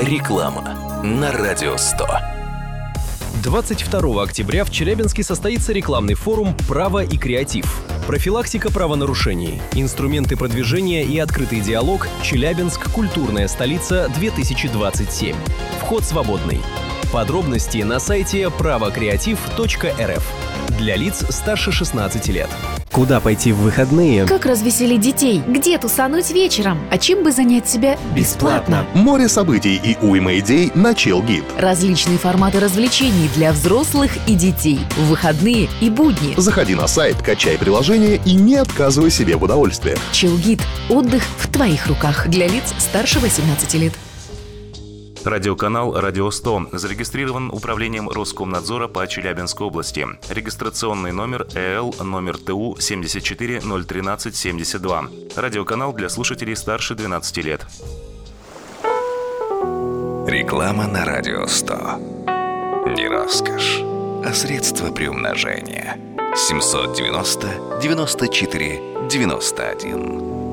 Реклама на Радио 100. 22 октября в Челябинске состоится рекламный форум «Право и креатив». Профилактика правонарушений, инструменты продвижения и открытый диалог. Челябинск. Культурная столица-2027. Вход свободный. Подробности на сайте правокреатив.рф. Для лиц старше 16 лет. Куда пойти в выходные? Как развеселить детей? Где тусануть вечером? А чем бы занять себя бесплатно? Море событий и уйма идей на Челгид. Различные форматы развлечений для взрослых и детей. В выходные и будни. Заходи на сайт, качай приложение и не отказывай себе в удовольствиях. Челгид. Отдых в твоих руках. Для лиц старше 18 лет. Радиоканал «Радио 100» зарегистрирован Управлением Роскомнадзора по Челябинской области. Регистрационный номер ЭЛ номер ТУ 7401372. Радиоканал для слушателей старше 12 лет. Реклама на Радио 100. Не роскошь, а средство приумножения. 790 94 91.